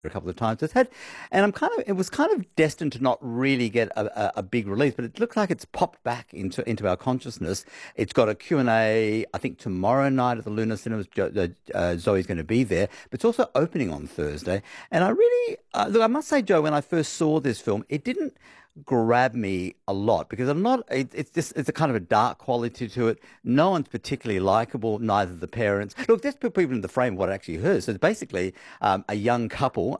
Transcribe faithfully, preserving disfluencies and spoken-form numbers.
a couple of times. It's had, and I'm kind of, it was kind of destined to not really get a, a, a big release, but it looks like it's popped back into into our consciousness. It's got a Q and A, I think tomorrow night at the Luna Cinemas. Jo, uh, uh, Zoe's going to be there, but it's also opening on Thursday. And I really, uh, look, I must say, Joe, when I first saw this film, it didn't grab me a lot because I'm not. It, it's just it's a kind of a dark quality to it. No one's particularly likable. Neither the parents. Look, let's put people in the frame of what it actually is. So it's basically um, a young couple.